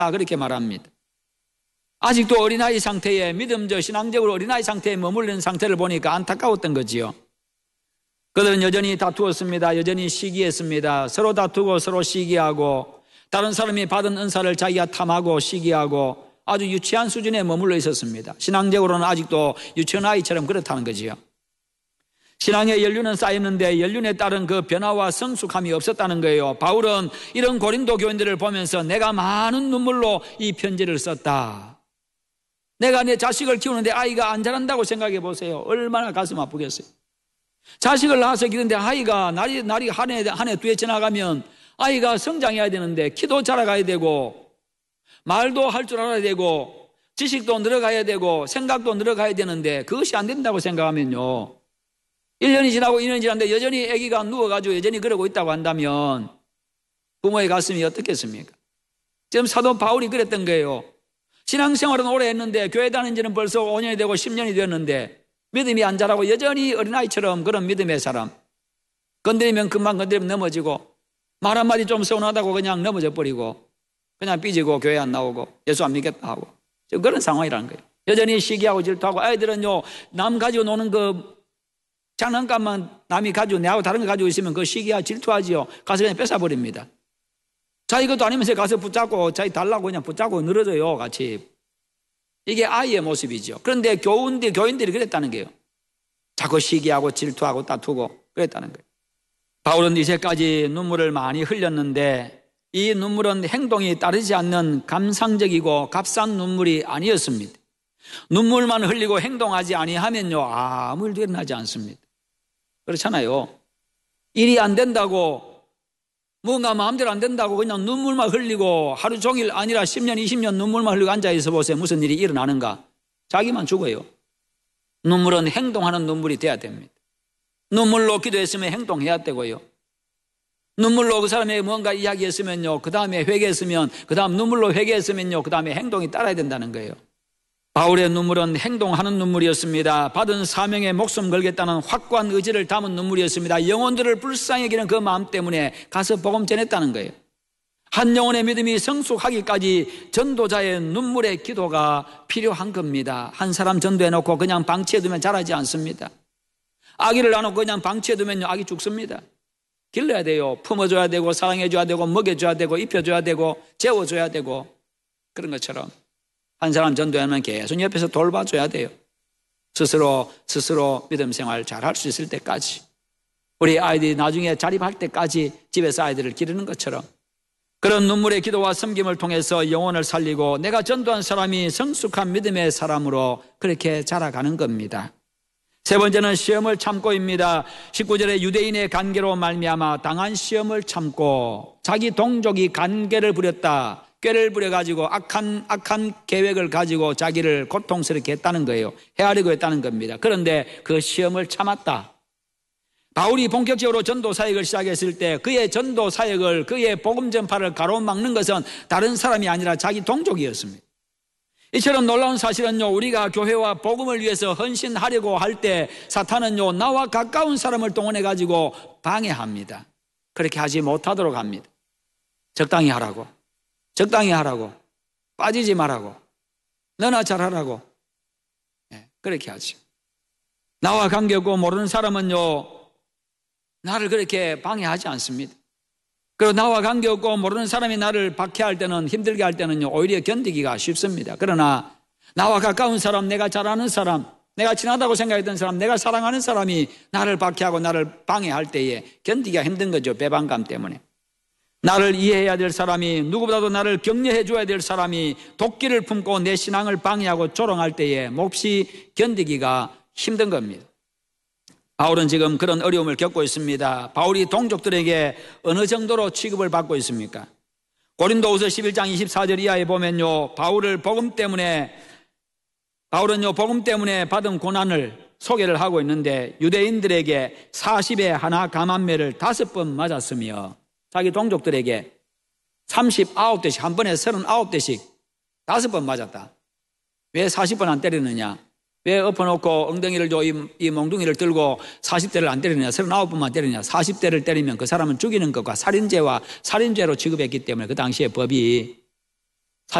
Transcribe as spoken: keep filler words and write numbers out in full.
그렇게 말합니다. 아직도 어린아이 상태에, 믿음적 신앙적으로 어린아이 상태에 머무르는 상태를 보니까 안타까웠던 거지요. 그들은 여전히 다투었습니다. 여전히 시기했습니다. 서로 다투고 서로 시기하고, 다른 사람이 받은 은사를 자기가 탐하고 시기하고, 아주 유치한 수준에 머물러 있었습니다. 신앙적으로는 아직도 유치원 아이처럼 그렇다는 거지요. 신앙의 연륜은 쌓였는데 연륜에 따른 그 변화와 성숙함이 없었다는 거예요. 바울은 이런 고린도 교인들을 보면서 내가 많은 눈물로 이 편지를 썼다. 내가 내 자식을 키우는데 아이가 안 자란다고 생각해 보세요. 얼마나 가슴 아프겠어요. 자식을 낳아서 기르는데 아이가 날이, 날이 한 해, 한 해, 두 해 지나가면 아이가 성장해야 되는데 키도 자라가야 되고 말도 할 줄 알아야 되고 지식도 늘어가야 되고 생각도 늘어가야 되는데 그것이 안 된다고 생각하면요, 일 년이 지나고 이 년이 지났는데 여전히 아기가 누워가지고 여전히 그러고 있다고 한다면 부모의 가슴이 어떻겠습니까? 지금 사도 바울이 그랬던 거예요. 신앙생활은 오래 했는데 교회 다닌 지는 벌써 오 년이 되고 십 년이 되었는데 믿음이 안 자라고 여전히 어린아이처럼 그런 믿음의 사람, 건드리면 금방 건드리면 넘어지고 말 한마디 좀 서운하다고 그냥 넘어져 버리고 그냥 삐지고 교회 안 나오고 예수 안 믿겠다 하고 지금 그런 상황이라는 거예요. 여전히 시기하고 질투하고, 아이들은요 남 가지고 노는 그 장난감만 남이 가지고 내하고 다른 거 가지고 있으면 그 시기하고 질투하지요. 가서 그냥 뺏어버립니다. 자기 것도 아니면서 가서 붙잡고 자기 달라고 그냥 붙잡고 늘어져요 같이. 이게 아이의 모습이죠. 그런데 교인들, 교인들이 그랬다는 거예요. 자꾸 시기하고 질투하고 다투고 그랬다는 거예요. 바울은 이제까지 눈물을 많이 흘렸는데 이 눈물은 행동이 따르지 않는 감상적이고 값싼 눈물이 아니었습니다. 눈물만 흘리고 행동하지 아니하면요 아무 일도 일어나지 않습니다. 그렇잖아요. 일이 안 된다고, 뭔가 마음대로 안 된다고 그냥 눈물만 흘리고 하루 종일 아니라 십 년, 이십 년 눈물만 흘리고 앉아있어 보세요. 무슨 일이 일어나는가? 자기만 죽어요. 눈물은 행동하는 눈물이 돼야 됩니다. 눈물로 기도했으면 행동해야 되고요. 눈물로 그 사람에게 뭔가 이야기했으면요, 그 다음에 회개했으면, 그 다음 눈물로 회개했으면요, 그 다음에 행동이 따라야 된다는 거예요. 바울의 눈물은 행동하는 눈물이었습니다. 받은 사명에 목숨 걸겠다는 확고한 의지를 담은 눈물이었습니다. 영혼들을 불쌍히 여기는 그 마음 때문에 가서 복음 전했다는 거예요. 한 영혼의 믿음이 성숙하기까지 전도자의 눈물의 기도가 필요한 겁니다. 한 사람 전도해놓고 그냥 방치해두면 자라지 않습니다. 아기를 낳아놓고 그냥 방치해두면요 아기 죽습니다. 길러야 돼요. 품어줘야 되고 사랑해줘야 되고 먹여줘야 되고 입혀줘야 되고 재워줘야 되고, 그런 것처럼 한 사람 전도하면 계속 옆에서 돌봐줘야 돼요. 스스로 스스로 믿음 생활 잘 할 수 있을 때까지, 우리 아이들이 나중에 자립할 때까지 집에서 아이들을 기르는 것처럼 그런 눈물의 기도와 섬김을 통해서 영혼을 살리고 내가 전도한 사람이 성숙한 믿음의 사람으로 그렇게 자라가는 겁니다. 세 번째는 시험을 참고입니다. 십구 절에 유대인의 관계로 말미암아 당한 시험을 참고, 자기 동족이 관계를 부렸다, 꾀를 부려가지고 악한 악한 계획을 가지고 자기를 고통스럽게 했다는 거예요. 헤아리고 했다는 겁니다. 그런데 그 시험을 참았다. 바울이 본격적으로 전도 사역을 시작했을 때 그의 전도 사역을, 그의 복음 전파를 가로막는 것은 다른 사람이 아니라 자기 동족이었습니다. 이처럼 놀라운 사실은요, 우리가 교회와 복음을 위해서 헌신하려고 할 때 사탄은요 나와 가까운 사람을 동원해 가지고 방해합니다. 그렇게 하지 못하도록 합니다. 적당히 하라고, 적당히 하라고, 빠지지 말라고, 너나 잘하라고, 네, 그렇게 하죠. 나와 관계없고 모르는 사람은요 나를 그렇게 방해하지 않습니다. 그리고 나와 관계없고 모르는 사람이 나를 박해할 때는, 힘들게 할 때는요 오히려 견디기가 쉽습니다. 그러나 나와 가까운 사람, 내가 잘 아는 사람, 내가 친하다고 생각했던 사람, 내가 사랑하는 사람이 나를 박해하고 나를 방해할 때에 견디기가 힘든 거죠. 배반감 때문에. 나를 이해해야 될 사람이, 누구보다도 나를 격려해 줘야 될 사람이 도끼를 품고 내 신앙을 방해하고 조롱할 때에 몹시 견디기가 힘든 겁니다. 바울은 지금 그런 어려움을 겪고 있습니다. 바울이 동족들에게 어느 정도로 취급을 받고 있습니까? 고린도후서 십일 장 이십사 절 이하에 보면요, 바울을 복음 때문에, 바울은요 복음 때문에 받은 고난을 소개를 하고 있는데, 유대인들에게 사십에 하나 감한매를 다섯 번 맞았으며 자기 동족들에게 삼십구 대씩, 한 번에 삼십구 대씩 다섯 번 맞았다. 왜 사십 번 안 때리느냐? 왜 엎어놓고 엉덩이를 줘, 이, 이 몽둥이를 들고 사십 대를 안 때리느냐? 삼십구 번만 때리느냐? 사십 대를 때리면 그 사람은 죽이는 것과 살인죄와 살인죄로 취급했기 때문에 그 당시의 법이